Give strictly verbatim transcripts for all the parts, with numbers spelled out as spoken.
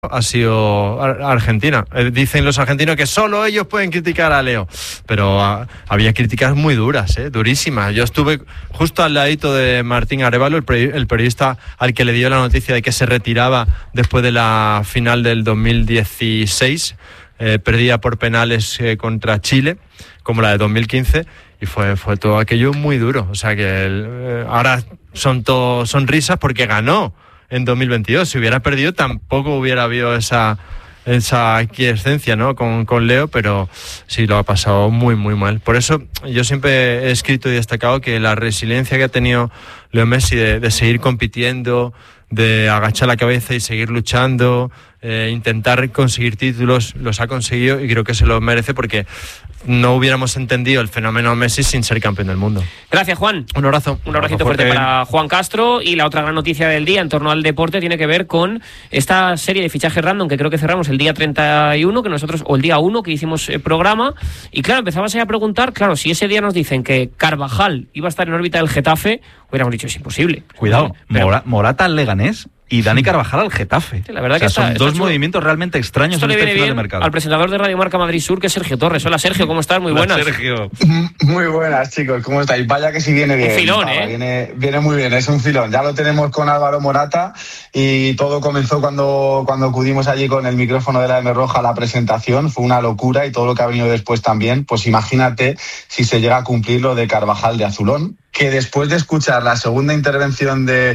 ha sido Argentina. Dicen los argentinos que solo ellos pueden criticar a Leo, pero a, había críticas muy duras, ¿eh? durísimas. Yo estuve justo al ladito de Martín Arévalo, el, peri- el periodista al que le dio la noticia de que se retiraba después de la final del dos mil dieciséis, eh, perdida por penales eh, contra Chile, como la de dos mil quince, y fue, fue todo aquello muy duro. O sea que el, eh, ahora son todo sonrisas porque ganó en dos mil veintidós. Si hubiera perdido tampoco hubiera habido esa esa aquiescencia, ¿no? con, con Leo, pero sí lo ha pasado muy muy mal. Por eso yo siempre he escrito y destacado que la resiliencia que ha tenido Leo Messi de, de seguir compitiendo, de agachar la cabeza y seguir luchando, eh, intentar conseguir títulos, los ha conseguido y creo que se lo merece, porque no hubiéramos entendido el fenómeno Messi sin ser campeón del mundo. Gracias, Juan. Un abrazo. Un abracito fuerte, fuerte para Juan Castro. Y la otra gran noticia del día en torno al deporte tiene que ver con esta serie de fichajes random que creo que cerramos el día treinta y uno, que nosotros, o el día uno que hicimos el programa. Y claro, empezabas a preguntar, claro, si ese día nos dicen que Carvajal iba a estar en órbita del Getafe, hubiéramos dicho, es imposible. Cuidado, Pero, Mora, Morata al Leganés y Dani Carvajal al Getafe. Sí, la verdad, o sea, que está, son está dos chulo. movimientos realmente extraños. Esto en le este viene final bien de mercado. al presentador de Radio Marca Madrid Sur, que es Sergio Torres. Hola, Sergio, ¿cómo estás? Muy buenas. Hola, Sergio. Muy buenas, chicos, ¿cómo estáis? Vaya que sí viene bien. Un filón, Vaya, ¿eh? Viene, viene muy bien, es un filón. Ya lo tenemos con Álvaro Morata y todo comenzó cuando, cuando acudimos allí con el micrófono de la M Roja a la presentación. Fue una locura y todo lo que ha venido después también. Pues imagínate si se llega a cumplir lo de Carvajal de Azulón, que después de escuchar la segunda intervención de,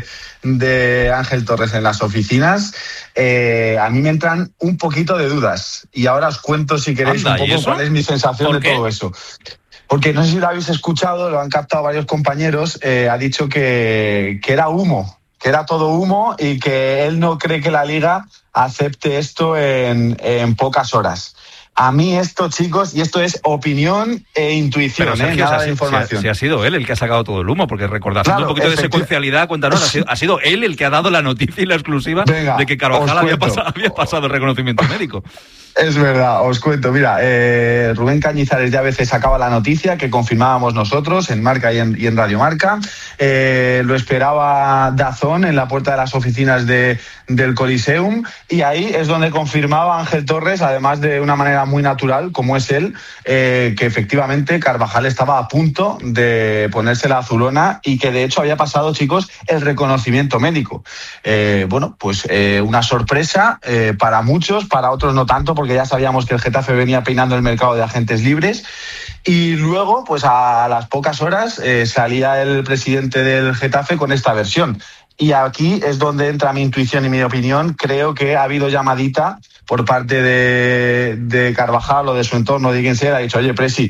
de Ángel Torres en las oficinas, eh, a mí me entran un poquito de dudas. Y ahora os cuento, si queréis, Anda, un poco cuál es mi sensación de qué? todo eso. Porque no sé si lo habéis escuchado, lo han captado varios compañeros, eh, ha dicho que, que era humo, que era todo humo y que él no cree que la Liga acepte esto en, en pocas horas. A mí esto, chicos, y esto es opinión e intuición, Pero, Sergio, ¿eh? Nada si, de información. Si, si ha sido él el que ha sacado todo el humo, porque recordad, Claro, un poquito de efecti- secuencialidad, cuéntanos, ha sido, ha sido él el que ha dado la noticia y la exclusiva Venga, de que Carvajal os había cuento. pasado, había pasado el reconocimiento médico. Es verdad, os cuento. Mira, eh, Rubén Cañizares ya a veces sacaba la noticia que confirmábamos nosotros en Marca y en, y en Radio Marca. Eh, lo esperaba Dazón en la puerta de las oficinas de, del Coliseum, y ahí es donde confirmaba Ángel Torres, además de una manera muy natural, como es él, eh, que efectivamente Carvajal estaba a punto de ponerse la azulona y que de hecho había pasado, chicos, el reconocimiento médico. Eh, bueno, pues eh, una sorpresa eh, para muchos, para otros no tanto, porque ya sabíamos que el Getafe venía peinando el mercado de agentes libres. Y luego, pues a las pocas horas, eh, salía el presidente del Getafe con esta versión. Y aquí es donde entra mi intuición y mi opinión. Creo que ha habido llamadita por parte de, de Carvajal o de su entorno, de quien sea, ha dicho, oye, Presi,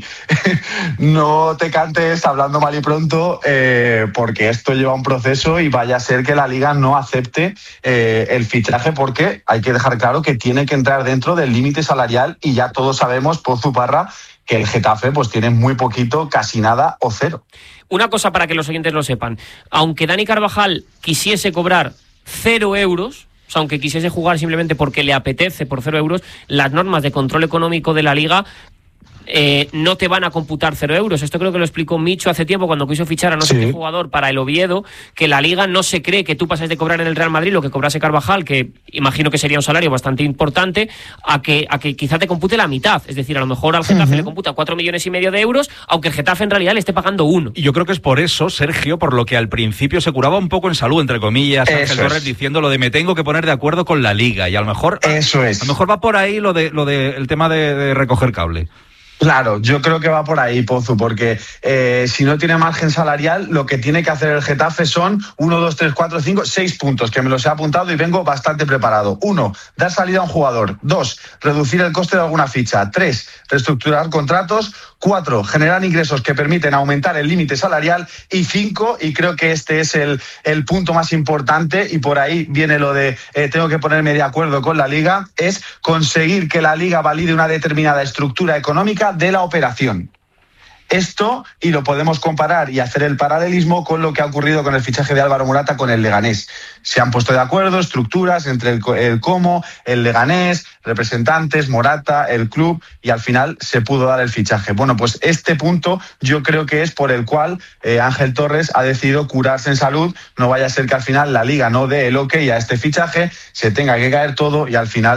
no te cantes hablando mal y pronto, eh, porque esto lleva un proceso y vaya a ser que la Liga no acepte eh, el fichaje, porque hay que dejar claro que tiene que entrar dentro del límite salarial y ya todos sabemos, Pozu Parra, que el Getafe pues tiene muy poquito, casi nada o cero. Una cosa para que los oyentes lo sepan. Aunque Dani Carvajal quisiese cobrar cero euros, o sea, aunque quisiese jugar simplemente porque le apetece por cero euros, las normas de control económico de la Liga eh, no te van a computar cero euros. Esto creo que lo explicó Micho hace tiempo cuando quiso fichar a no sé Sí. qué jugador para el Oviedo, que la Liga no se cree que tú pases de cobrar en el Real Madrid lo que cobrase Carvajal, que imagino que sería un salario bastante importante, a que, a que quizá te compute la mitad. Es decir, a lo mejor al Getafe uh-huh. le computa cuatro millones y medio de euros, aunque el Getafe en realidad le esté pagando uno. Y yo creo que es por eso, Sergio, por lo que al principio se curaba un poco en salud, entre comillas, Ángel Eso Torres es. diciendo lo de me tengo que poner de acuerdo con la Liga. Y a lo mejor, Eso es. a lo mejor va por ahí lo de, lo de el tema de, de recoger cable. Claro, yo creo que va por ahí, Pozu, porque eh, si no tiene margen salarial, lo que tiene que hacer el Getafe son uno, dos, tres, cuatro, cinco, seis puntos, que me los he apuntado y vengo bastante preparado. Uno, dar salida a un jugador. Dos, reducir el coste de alguna ficha. Tres, reestructurar contratos. Cuatro, generar ingresos que permiten aumentar el límite salarial. Y cinco, y creo que este es el, el punto más importante, y por ahí viene lo de eh, tengo que ponerme de acuerdo con la Liga, es conseguir que la Liga valide una determinada estructura económica de la operación. Esto, y lo podemos comparar y hacer el paralelismo con lo que ha ocurrido con el fichaje de Álvaro Morata con el Leganés. Se han puesto de acuerdo estructuras entre el, el Como, el Leganés, representantes, Morata, el club, y al final se pudo dar el fichaje. Bueno, pues este punto yo creo que es por el cual eh, Ángel Torres ha decidido curarse en salud. No vaya a ser que al final la Liga no dé el ok a este fichaje, se tenga que caer todo y al final